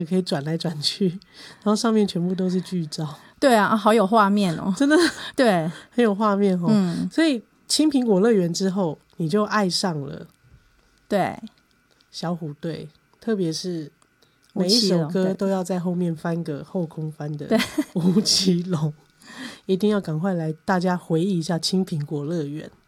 可以转来转去，然后上面全部都是剧照。 对啊，好有画面哦， 真的对， 很有画面哦。所以青苹果乐园之后，你就爱上了对小虎队，特别是每一首歌都要在后面翻个后空翻的吴奇隆，一定要赶快来大家回忆一下青苹果乐园。